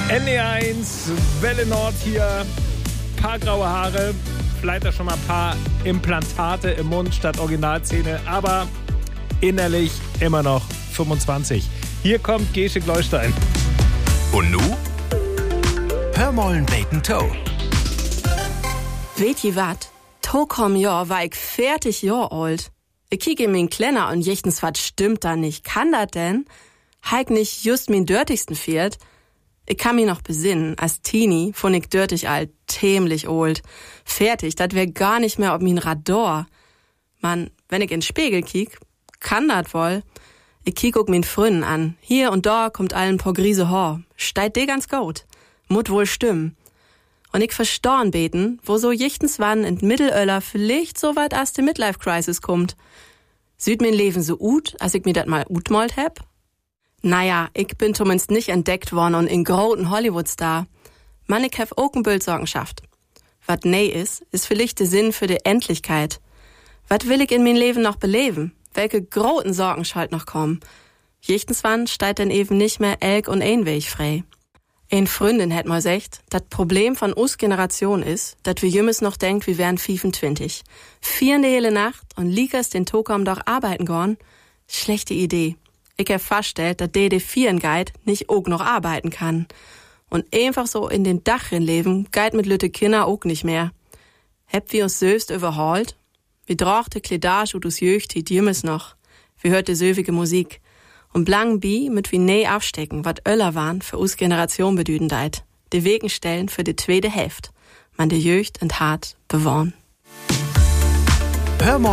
NE1, Welle Nord hier, paar graue Haare, vielleicht auch schon mal ein paar Implantate im Mund statt Originalzähne, aber innerlich immer noch 25. Hier kommt Gesche Gleustein. Und nu? Hör mollen beten Toe. Weet je wat? Tokom Jahr war ich 40 Jahr alt. Ich kiek in min Klenner und jechtens wat stimmt da nicht. Kann dat denn? Heik nicht just min dörtigsten Pferd? Ich kann mich noch besinnen, als Teenie fand ich dörtig alt, tämlich old. Fertig, dat wär gar nicht mehr ob min Radar. Mann, wenn ich in Spiegel kiek, kann dat wohl. Ich kiek auch min Frünnen an. Hier und da kommt allen paar Grise Haar. Steit de ganz gut. Mut wohl stimmen. Und ich verstorn beten, wo so jichtens wann in Mittelöller vielleicht so weit as de Midlife-Crisis kommt. Süd min Leben so ut, als ich mir dat mal utmolt heb? Naja, ich bin zumindest nicht entdeckt worden und in großen Hollywood-Star. Mann, ich hab auch ein Bildsorgenschaft. Wat nee ist vielleicht der Sinn für die Endlichkeit. Wat will ich in mein Leben noch beleben? Welche großen Sorgen schalt noch kommen? Jichtens wann steigt denn eben nicht mehr Elk und ein Weg frei. Ein Freundin hat mal gesagt, dat Problem von us Generation ist, dat wir jümmes noch denkt, wir wären 25. 4 hele Nacht und liegers den Tokom doch arbeiten gorn? Schlechte Idee. Ich hab festgestellt, dass de 4 Guide nicht auch noch arbeiten kann. Und einfach so in den Dachrin leben, geht mit lütte Kinder auch nicht mehr. Habt wir uns selbst überholt? Wir drochte Kledage und us Jöcht die jümmes noch. Wir hörte söwige Musik. Und blang bi mit wie nee abstecken, wat Öller waren für us Generation bedüden deit. De Wegen stellen für die zweite Hälfte. Man de Jöcht und hart bewohnen. Hör